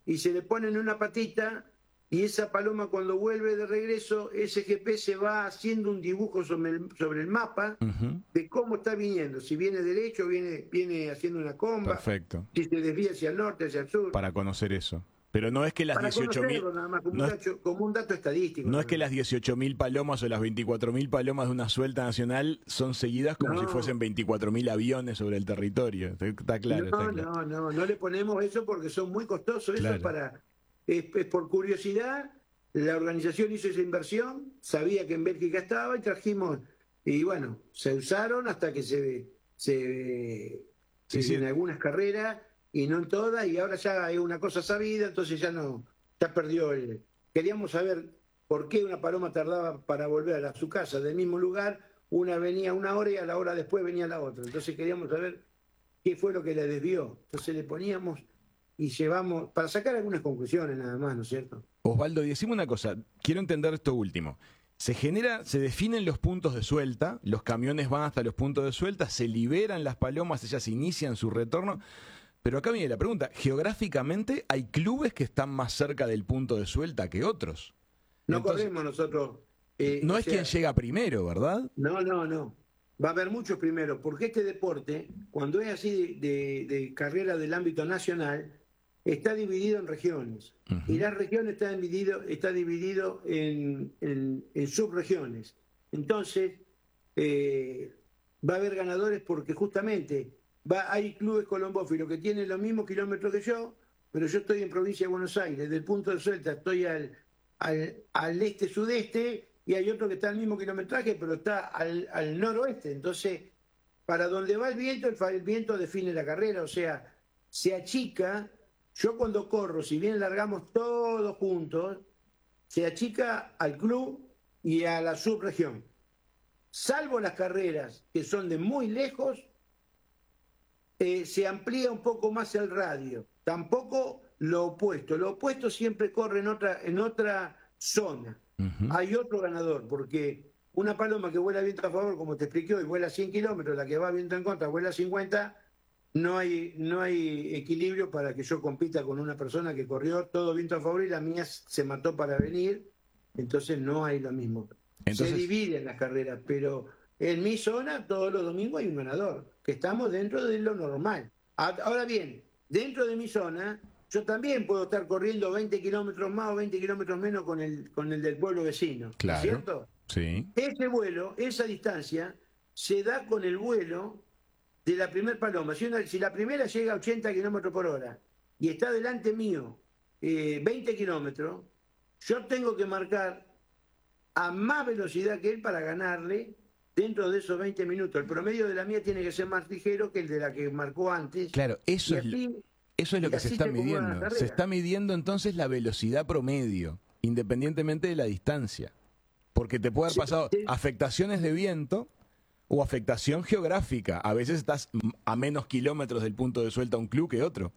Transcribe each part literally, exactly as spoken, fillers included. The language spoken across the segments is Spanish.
y se le pone en una patita, y esa paloma cuando vuelve de regreso, ese G P S va haciendo un dibujo sobre el, sobre el mapa Uh-huh. de cómo está viniendo, si viene derecho, viene, viene haciendo una comba, Perfecto. si se desvía hacia el norte, hacia el sur, Para conocer eso. Pero no es que las para dieciocho mil... conocerlo nada más, como, No un es, dato, como un dato estadístico. no es Nada que más. las dieciocho mil palomas o las veinticuatro mil palomas de una suelta nacional son seguidas como No. si fuesen veinticuatro mil aviones sobre el territorio. Está claro, está No, claro. no, no, no le ponemos eso porque son muy costosos. Eso es Claro. para, es, es por curiosidad. La organización hizo esa inversión, sabía que en Bélgica estaba y trajimos, y bueno, se usaron hasta que se, se Sí, sí. en algunas carreras y no en todas, y ahora ya es una cosa sabida, entonces ya no, ya perdió el. Queríamos saber por qué una paloma tardaba para volver a su casa del mismo lugar, una venía una hora y a la hora después venía la otra. Entonces queríamos saber qué fue lo que le desvió. Entonces le poníamos y llevamos, para sacar algunas conclusiones nada más, ¿no es cierto? Osvaldo, y decime una cosa, quiero entender esto último. Se genera, se definen los puntos de suelta, los camiones van hasta los puntos de suelta, se liberan las palomas, ellas inician su retorno, pero acá viene la pregunta, geográficamente hay clubes que están más cerca del punto de suelta que otros. No Entonces, corremos nosotros. Eh, no o es sea, quien llega primero, ¿verdad? No, no, no. Va a haber muchos primero, porque este deporte, cuando es así de, de, de carrera del ámbito nacional, está dividido en regiones. Uh-huh. Y las regiones están dividido, está dividido en, en, en subregiones. Entonces, eh, va a haber ganadores porque justamente va, hay clubes colombófilos que tienen los mismos kilómetros que yo, pero yo estoy en provincia de Buenos Aires, del punto de suelta estoy al, al, al este-sudeste, y hay otro que está al mismo kilometraje, pero está al, al noroeste. Entonces, para donde va el viento, el, el viento define la carrera, o sea, se achica. Yo cuando corro, si bien largamos todos juntos, se achica al club y a la subregión. Salvo las carreras que son de muy lejos, eh, se amplía un poco más el radio. Tampoco lo opuesto. Lo opuesto siempre corre en otra, en otra zona. Uh-huh. Hay otro ganador, porque una paloma que vuela viento a favor, como te expliqué hoy, vuela cien kilómetros, la que va viento en contra vuela cincuenta, no hay, no hay equilibrio para que yo compita con una persona que corrió todo viento a favor y la mía se mató para venir, entonces no hay lo mismo. Entonces, se dividen las carreras, pero en mi zona todos los domingos hay un ganador, que estamos dentro de lo normal. Ahora bien, dentro de mi zona yo también puedo estar corriendo veinte kilómetros más o veinte kilómetros menos con el, con el del pueblo vecino, claro, ¿cierto? Sí. Ese vuelo, esa distancia, se da con el vuelo de la primer paloma. Si, una, si la primera llega a ochenta kilómetros por hora y está delante mío eh, veinte kilómetros, yo tengo que marcar a más velocidad que él para ganarle dentro de esos veinte minutos. El promedio de la mía tiene que ser más ligero que el de la que marcó antes. Claro, eso es... Así, Eso es lo que se está midiendo. Se está midiendo entonces la velocidad promedio, independientemente de la distancia. Porque te puede haber pasado sí, sí. afectaciones de viento o afectación geográfica. A veces estás a menos kilómetros del punto de suelta un club que otro.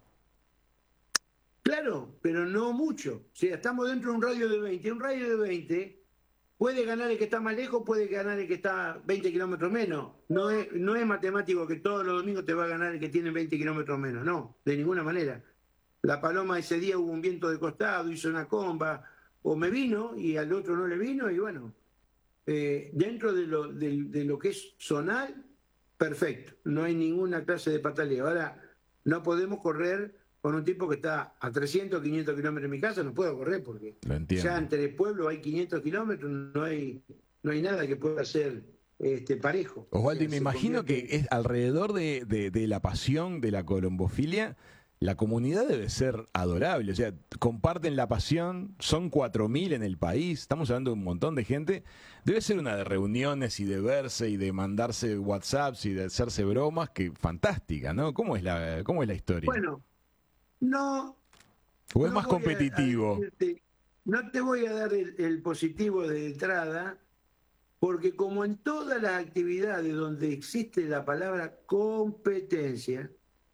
Claro, pero no mucho. O sea, estamos dentro de un radio de veinte. Un radio de veinte puede ganar el que está más lejos, puede ganar el que está veinte kilómetros menos. No es, no es matemático que todos los domingos te va a ganar el que tiene veinte kilómetros menos. No, de ninguna manera. La paloma ese día hubo un viento de costado, hizo una comba, o me vino y al otro no le vino, y bueno, eh, dentro de lo, de, de lo que es zonal, perfecto. No hay ninguna clase de pataleo. Ahora, no podemos correr con un tipo que está a trescientos, quinientos kilómetros de mi casa, no puedo correr porque ya entre el pueblo hay quinientos kilómetros, no hay, no hay nada que pueda ser este, parejo. Osvaldo, y me imagino que es alrededor de, de, de la pasión de la colombofilia, la comunidad debe ser adorable, o sea, comparten la pasión, son cuatro mil en el país, estamos hablando de un montón de gente, debe ser una de reuniones y de verse y de mandarse WhatsApps y de hacerse bromas, que fantástica, ¿no? ¿Cómo es la, cómo es la historia? Bueno, no... ¿O es no más competitivo? A, a decirte, no te voy a dar el, el positivo de entrada, porque como en todas las actividades donde existe la palabra competencia,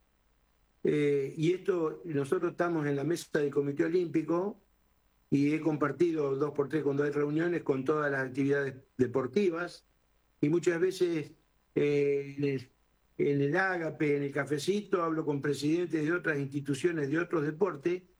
Eh, y esto, nosotros estamos en la mesa del Comité Olímpico y he compartido dos por tres cuando hay reuniones con todas las actividades deportivas y muchas veces eh, en, el, en el Ágape, en el cafecito, hablo con presidentes de otras instituciones, de otros deportes